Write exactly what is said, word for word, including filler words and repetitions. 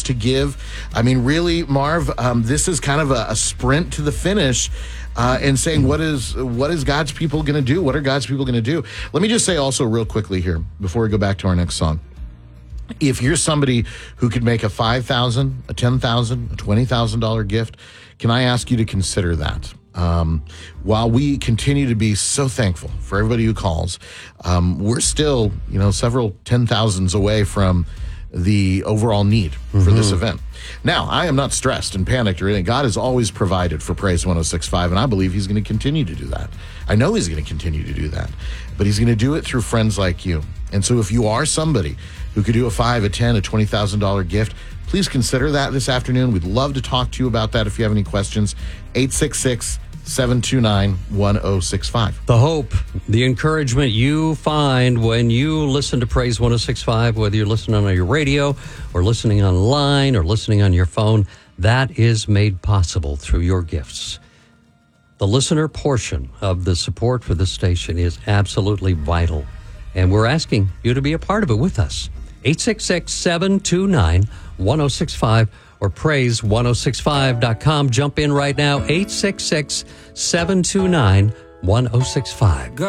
to give. I mean, really, Marv, um, this is kind of a, a sprint to the finish. Uh, and saying, what is what is God's people going to do? What are God's people going to do? Let me just say also real quickly here, before we go back to our next song. If you're somebody who could make a five thousand dollars, a ten thousand dollars, a twenty thousand dollars gift, can I ask you to consider that? Um, while we continue to be so thankful for everybody who calls, um, we're still, you know, several ten thousands away from the overall need for mm-hmm. this event. Now, I am not stressed and panicked or anything. God has always provided for Praise one oh six point five, and I believe he's going to continue to do that. I know he's going to continue to do that, but he's going to do it through friends like you. And so if you are somebody who could do a five, a ten, a twenty thousand dollars gift, please consider that this afternoon. We'd love to talk to you about that if you have any questions. eight six six, seven two nine, one oh six five. The hope, the encouragement you find when you listen to Praise one oh six point five, whether you're listening on your radio or listening online or listening on your phone, that is made possible through your gifts. The listener portion of the support for this station is absolutely vital, and we're asking you to be a part of it with us. eight six six, seven two nine, one oh six five or praise one oh six five dot com. Jump in right now, eight six six, seven two nine, one oh six five.